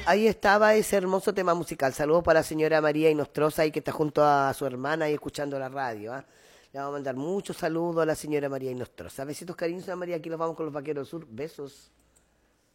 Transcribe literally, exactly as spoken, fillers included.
ahí estaba ese hermoso tema musical. Saludos para la señora María Inostroza, ahí que está junto a su hermana y escuchando la radio. ¿Ah? Le vamos a mandar muchos saludos a la señora María Inostroza. Besitos, cariños, señora María. Aquí los vamos con los vaqueros del sur. Besos.